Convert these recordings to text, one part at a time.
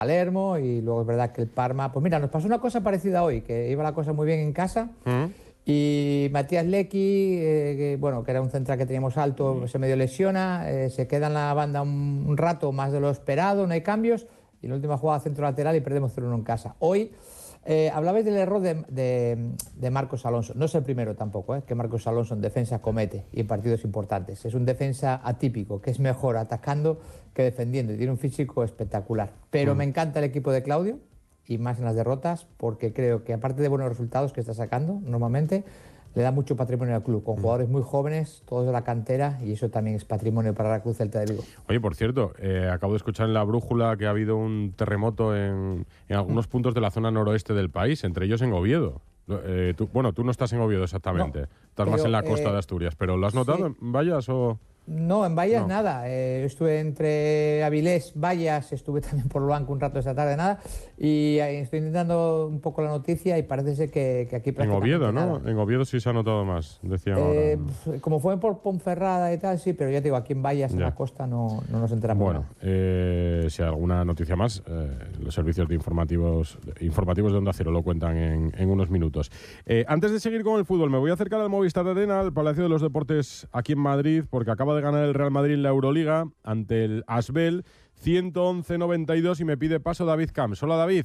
Palermo, y luego es verdad que el Parma... Pues mira, nos pasó una cosa parecida hoy, que iba la cosa muy bien en casa, y Matías Lecky, que era un central que teníamos alto, se medio lesiona, se queda en la banda un rato más de lo esperado, no hay cambios, y en la última jugada centro lateral y perdemos 0-1 en casa. Hoy hablabais del error de Marcos Alonso. No es el primero tampoco, que Marcos Alonso en defensa comete y en partidos importantes. Es un defensa atípico, que es mejor atacando que defendiendo, y tiene un físico espectacular. Pero me encanta el equipo de Claudio, y más en las derrotas, porque creo que aparte de buenos resultados que está sacando normalmente, le da mucho patrimonio al club, con jugadores muy jóvenes, todos de la cantera, y eso también es patrimonio para la Cruz Celta de Vigo. Oye, por cierto, acabo de escuchar en La Brújula que ha habido un terremoto en algunos puntos de la zona noroeste del país, entre ellos en Oviedo. Tú no estás en Oviedo exactamente, estás más en la costa de Asturias, pero ¿lo has notado en Vallas o...? No, en Vallas nada. Estuve entre Avilés, Vallas, estuve también por Luanco un rato esta tarde, nada. Y estoy intentando un poco la noticia y parece ser que aquí prácticamente en Oviedo, ¿no? nada. En Oviedo sí se ha notado más, decían ahora. Como fue por Ponferrada y tal, sí, pero ya te digo, aquí en Vallas, en la costa, no nos enteramos. Bueno, si hay alguna noticia más, los servicios de informativos de Onda Cero lo cuentan en unos minutos. Antes de seguir con el fútbol, me voy a acercar al Movistar Arena, al Palacio de los Deportes aquí en Madrid, porque acaba de ganar el Real Madrid en la Euroliga ante el Asbel 111-92 y me pide paso David Camps. Hola, David.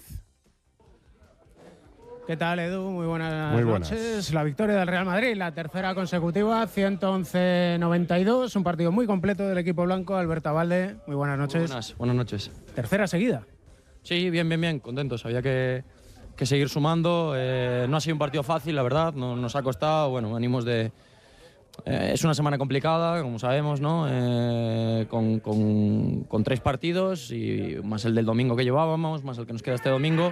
¿Qué tal, Edu? Muy buenas noches. La victoria del Real Madrid, la tercera consecutiva, 111-92, un partido muy completo del equipo blanco. Alberto Abalde, muy buenas noches. Buenas noches. ¿Tercera seguida? Sí, bien, contento. Había que seguir sumando. No ha sido un partido fácil, la verdad, nos ha costado. Bueno, venimos de... es una semana complicada, como sabemos, ¿no? Con 3 partidos, y más el del domingo que llevábamos, más el que nos queda este domingo.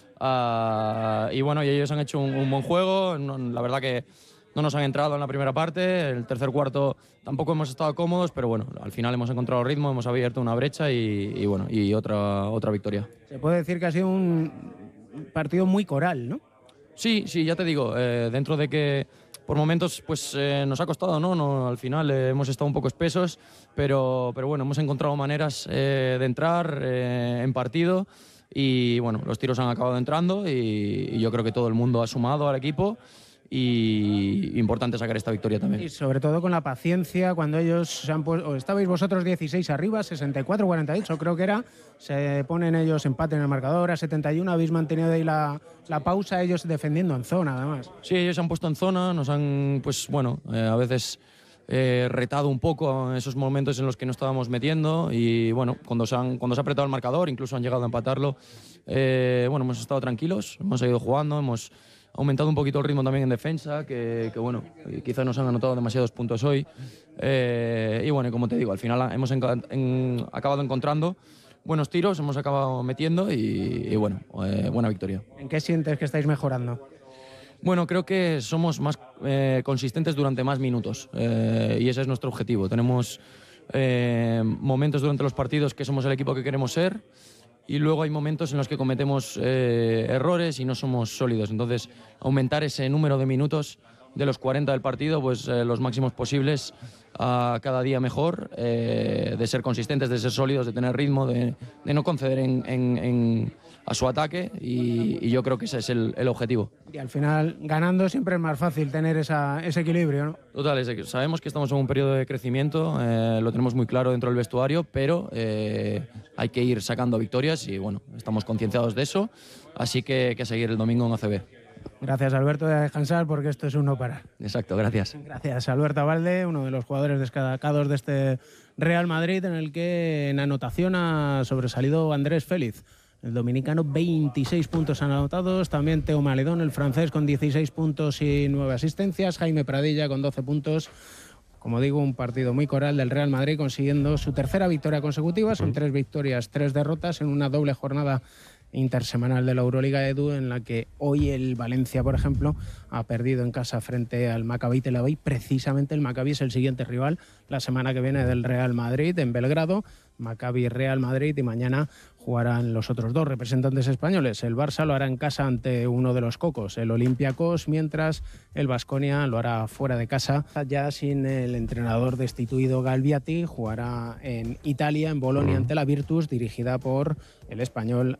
Y bueno, y ellos han hecho un buen juego. La verdad que no nos han entrado en la primera parte. El tercer cuarto tampoco hemos estado cómodos, pero bueno, al final hemos encontrado ritmo, hemos abierto una brecha y otra victoria. Se puede decir que ha sido un partido muy coral, ¿no? Sí, ya te digo, dentro de que por momentos pues nos ha costado, ¿no? Al final hemos estado un poco espesos, pero bueno, hemos encontrado maneras de entrar en partido. Y bueno, los tiros han acabado entrando y yo creo que todo el mundo ha sumado al equipo, y importante sacar esta victoria también. Y sobre todo con la paciencia, cuando ellos se han puesto, estabais vosotros 16 arriba, 64-48 creo que era, se ponen ellos empate en el marcador, a 71 habéis mantenido ahí la pausa, ellos defendiendo en zona además. Sí, ellos se han puesto en zona, nos han, pues bueno, a veces... retado un poco en esos momentos en los que no estábamos metiendo, y bueno, cuando se ha apretado el marcador, incluso han llegado a empatarlo, bueno, hemos estado tranquilos, hemos seguido jugando, hemos aumentado un poquito el ritmo también en defensa, que bueno, quizás nos han anotado demasiados puntos hoy, y bueno, como te digo, al final hemos acabado encontrando buenos tiros, hemos acabado metiendo y bueno, buena victoria. ¿En qué sientes que estáis mejorando? Bueno, creo que somos más consistentes durante más minutos, y ese es nuestro objetivo. Tenemos momentos durante los partidos que somos el equipo que queremos ser, y luego hay momentos en los que cometemos errores y no somos sólidos. Entonces, aumentar ese número de minutos de los 40 del partido, pues los máximos posibles, a cada día mejor, de ser consistentes, de ser sólidos, de tener ritmo, de no conceder a su ataque, y yo creo que ese es el objetivo. Y al final, ganando siempre es más fácil tener ese equilibrio, ¿no? Total, sabemos que estamos en un periodo de crecimiento, lo tenemos muy claro dentro del vestuario, pero hay que ir sacando victorias y bueno, estamos concienciados de eso, así que seguir el domingo en ACB. Gracias, Alberto, de descansar porque esto es un no parar. Exacto, gracias. Gracias, Alberto Abalde, uno de los jugadores destacados de este Real Madrid, en el que en anotación ha sobresalido Andrés Félix. El dominicano, 26 puntos anotados. También Teo Maledón, el francés, con 16 puntos y 9 asistencias. Jaime Pradilla con 12 puntos. Como digo, un partido muy coral del Real Madrid, consiguiendo su tercera victoria consecutiva. Son 3 victorias, 3 derrotas en una doble jornada intersemanal de la Euroliga, Edu, en la que hoy el Valencia, por ejemplo, ha perdido en casa frente al Maccabi Tel Aviv. Precisamente el Maccabi es el siguiente rival la semana que viene del Real Madrid en Belgrado. Maccabi Real Madrid, y mañana jugarán los otros dos representantes españoles. El Barça lo hará en casa ante uno de los cocos, el Olympiacos, mientras el Baskonia lo hará fuera de casa. Ya sin el entrenador destituido Galbiati, jugará en Italia, en Bolonia, ante la Virtus, dirigida por el español